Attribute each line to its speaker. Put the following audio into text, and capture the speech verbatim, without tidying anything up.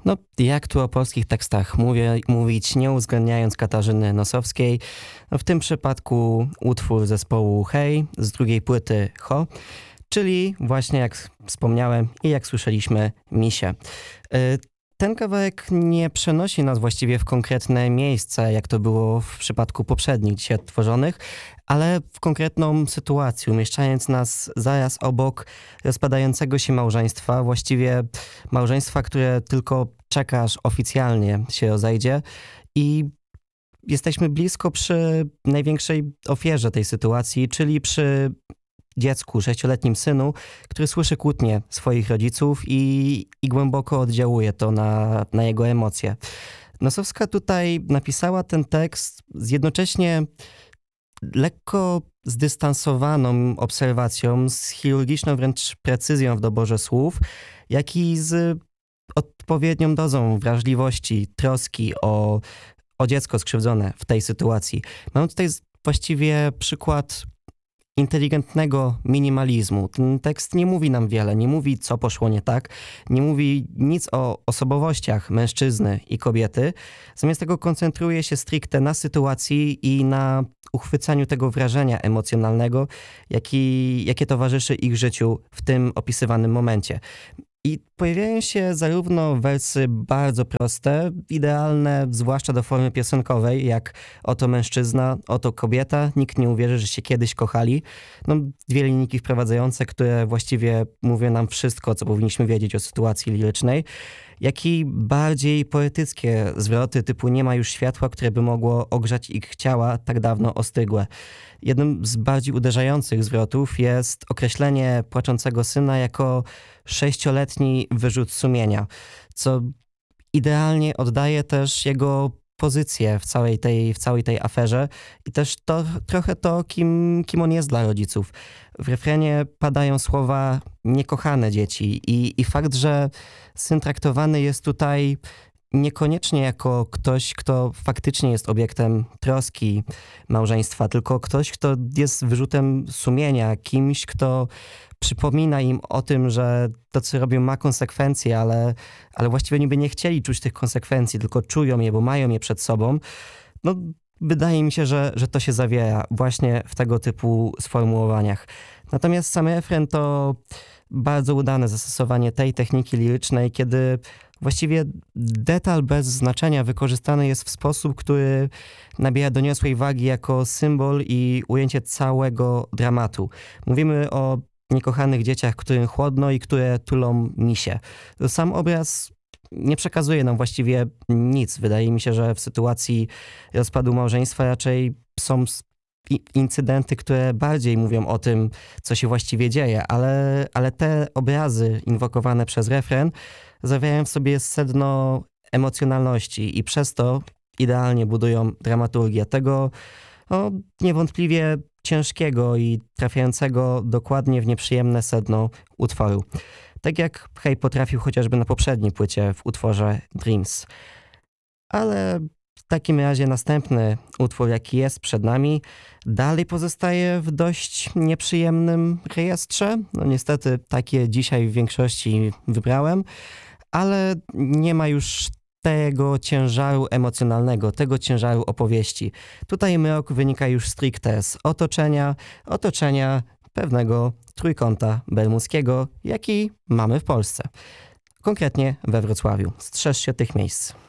Speaker 1: No, jak tu o polskich tekstach mówię, mówić, nie uwzględniając Katarzyny Nosowskiej? No, w tym przypadku utwór zespołu Hej z drugiej płyty Ho, czyli właśnie jak wspomniałem i jak słyszeliśmy, Misie. Y, Ten kawałek nie przenosi nas właściwie w konkretne miejsce, jak to było w przypadku poprzednich dzisiaj odtworzonych, ale w konkretną sytuację, umieszczając nas zaraz obok rozpadającego się małżeństwa, właściwie małżeństwa, które tylko czeka, aż oficjalnie się rozejdzie, i jesteśmy blisko przy największej ofierze tej sytuacji, czyli przy dziecku, sześcioletnim synu, który słyszy kłótnie swoich rodziców i, i głęboko oddziałuje to na, na jego emocje. Nosowska tutaj napisała ten tekst z jednocześnie lekko zdystansowaną obserwacją, z chirurgiczną wręcz precyzją w doborze słów, jak i z odpowiednią dozą wrażliwości, troski o, o dziecko skrzywdzone w tej sytuacji. Mamy tutaj właściwie przykład inteligentnego minimalizmu. Ten tekst nie mówi nam wiele, nie mówi, co poszło nie tak, nie mówi nic o osobowościach mężczyzny i kobiety. Zamiast tego koncentruje się stricte na sytuacji i na uchwycaniu tego wrażenia emocjonalnego, jaki, jakie towarzyszy ich życiu w tym opisywanym momencie. I pojawiają się zarówno wersy bardzo proste, idealne zwłaszcza do formy piosenkowej, jak oto mężczyzna, oto kobieta, nikt nie uwierzy, że się kiedyś kochali. No, dwie linijki wprowadzające, które właściwie mówią nam wszystko, co powinniśmy wiedzieć o sytuacji lirycznej, jak i bardziej poetyckie zwroty typu nie ma już światła, które by mogło ogrzać ich ciała tak dawno ostygłe. Jednym z bardziej uderzających zwrotów jest określenie płaczącego syna jako sześcioletni wyrzut sumienia, co idealnie oddaje też jego pozycję w całej tej, w całej tej aferze i też to, trochę to, kim, kim on jest dla rodziców. W refrenie padają słowa niekochane dzieci i, i fakt, że syn traktowany jest tutaj niekoniecznie jako ktoś, kto faktycznie jest obiektem troski małżeństwa, tylko ktoś, kto jest wyrzutem sumienia, kimś, kto przypomina im o tym, że to, co robią, ma konsekwencje, ale, ale właściwie niby nie chcieli czuć tych konsekwencji, tylko czują je, bo mają je przed sobą. No, wydaje mi się, że, że to się zawiera właśnie w tego typu sformułowaniach. Natomiast sam refren to bardzo udane zastosowanie tej techniki lirycznej, kiedy właściwie detal bez znaczenia wykorzystany jest w sposób, który nabiera doniosłej wagi jako symbol i ujęcie całego dramatu. Mówimy o niekochanych dzieciach, którym chłodno i które tulą misie. Sam obraz nie przekazuje nam właściwie nic. Wydaje mi się, że w sytuacji rozpadu małżeństwa raczej są incydenty, które bardziej mówią o tym, co się właściwie dzieje, ale, ale te obrazy inwokowane przez refren zawierają w sobie sedno emocjonalności i przez to idealnie budują dramaturgię tego no, niewątpliwie ciężkiego i trafiającego dokładnie w nieprzyjemne sedno utworu. Tak jak Hej potrafił chociażby na poprzedniej płycie w utworze Dreams. Ale w takim razie następny utwór, jaki jest przed nami, dalej pozostaje w dość nieprzyjemnym rejestrze. No niestety takie dzisiaj w większości wybrałem, ale nie ma już tego ciężaru emocjonalnego, tego ciężaru opowieści. Tutaj mrok wynika już stricte z otoczenia, otoczenia pewnego trójkąta bermudzkiego, jaki mamy w Polsce. Konkretnie we Wrocławiu. Strzeż się tych miejsc.